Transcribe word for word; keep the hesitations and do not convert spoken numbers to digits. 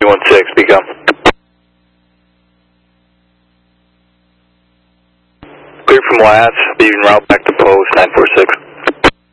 one six, become. Clear from last, be en route back to post nine four six.